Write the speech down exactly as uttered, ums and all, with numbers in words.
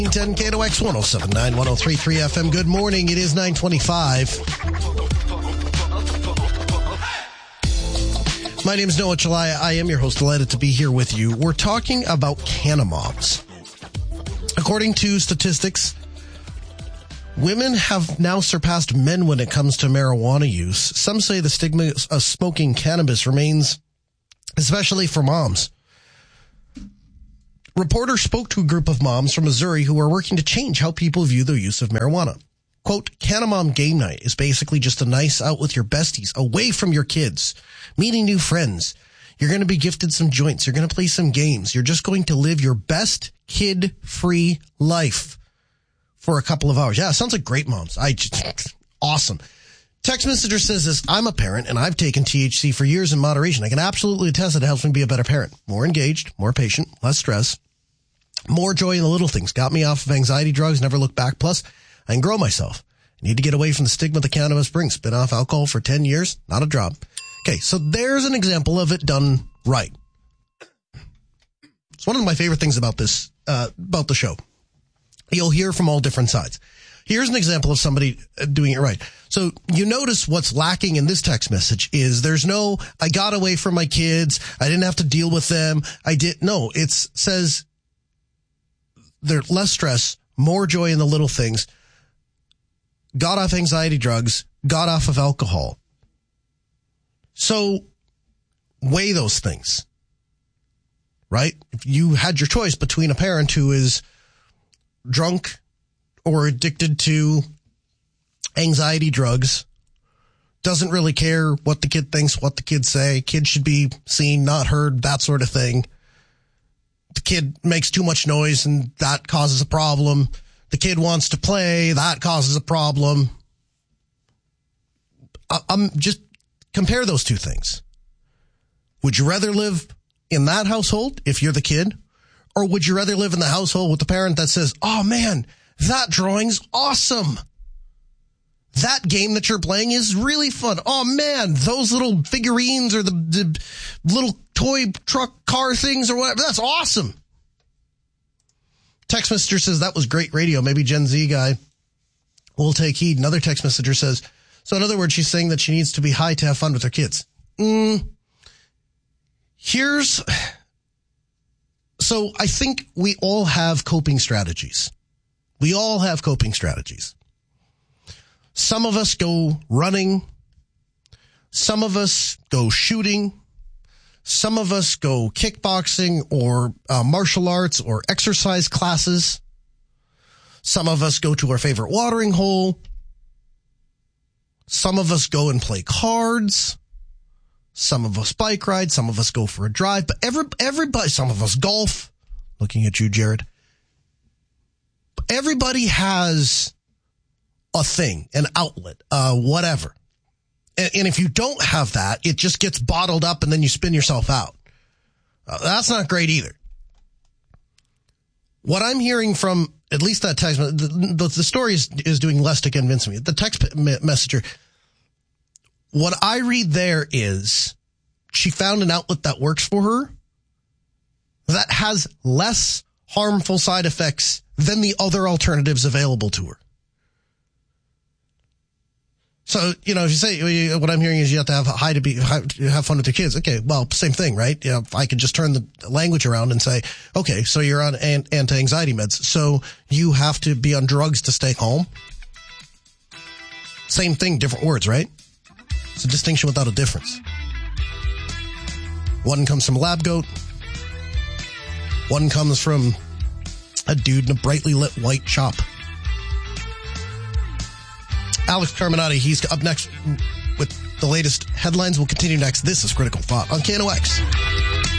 ten K N O X one oh seven point nine, one oh three point three F M. Good morning. It is nine twenty-five. My name is Noah Chalaya. I am your host. Delighted to be here with you. We're talking about canna moms. According to statistics, women have now surpassed men when it comes to marijuana use. Some say the stigma of smoking cannabis remains, especially for moms. Reporters spoke to a group of moms from Missouri who are working to change how people view the use of marijuana. Quote, Canna Mom Game Night is basically just a nice out with your besties, away from your kids, meeting new friends. You're going to be gifted some joints. You're going to play some games. You're just going to live your best kid-free life for a couple of hours. Yeah, sounds like great moms. I just, awesome. Text messenger says this, I'm a parent and I've taken T H C for years in moderation. I can absolutely attest that it helps me be a better parent. More engaged, more patient, less stress, more joy in the little things. Got me off of anxiety drugs, never look back. Plus, I can grow myself. I need to get away from the stigma that cannabis brings. Been off alcohol for ten years, not a drop. Okay, so there's an example of it done right. It's one of my favorite things about this, uh, about the show. You'll hear from all different sides. Here's an example of somebody doing it right. So you notice what's lacking in this text message is there's no, I got away from my kids. I didn't have to deal with them. I did. No, it says there's less stress, more joy in the little things. Got off anxiety drugs, got off of alcohol. So weigh those things, right? If you had your choice between a parent who is drunk or addicted to anxiety drugs, doesn't really care what the kid thinks, what the kids say. Kids should be seen, not heard, that sort of thing. The kid makes too much noise and that causes a problem. The kid wants to play, that causes a problem. I'm just compare those two things. Would you rather live in that household if you're the kid? Or would you rather live in the household with the parent that says, oh man, that drawing's awesome. That game that you're playing is really fun. Oh man, those little figurines or the, the little toy truck car things or whatever, that's awesome. Text messenger says that was great radio. Maybe Gen Z guy will take heed. Another text messenger says, so in other words, she's saying that she needs to be high to have fun with her kids. Mm, here's, so I think we all have coping strategies. We all have coping strategies. Some of us go running. Some of us go shooting. Some of us go kickboxing or uh, martial arts or exercise classes. Some of us go to our favorite watering hole. Some of us go and play cards. Some of us bike ride. Some of us go for a drive. But every, everybody, some of us golf. Looking at you, Jared. Everybody has a thing, an outlet, uh, whatever. And, and if you don't have that, it just gets bottled up and then you spin yourself out. Uh, that's not great either. What I'm hearing from at least that text, the, the, the story is, is doing less to convince me. The text messenger, what I read there is she found an outlet that works for her that has less harmful side effects than the other alternatives available to her. So, you know, if you say, what I'm hearing is you have to have high to be, high, have fun with your kids. Okay, well, same thing, right? You know, if I could just turn the language around and say, okay, so you're on an, anti-anxiety meds. So you have to be on drugs to stay home. Same thing, different words, right? It's a distinction without a difference. One comes from Lab Goat. One comes from a dude in a brightly lit white chop. Alex Carminati, he's up next with the latest headlines. We'll continue next. This is Critical Thought on K N O X.